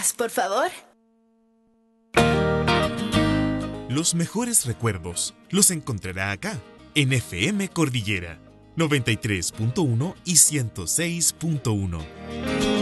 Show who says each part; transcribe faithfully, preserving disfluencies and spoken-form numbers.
Speaker 1: más, por favor.
Speaker 2: Los mejores recuerdos los encontrará acá, en F M Cordillera, noventa y tres punto uno y ciento seis punto uno.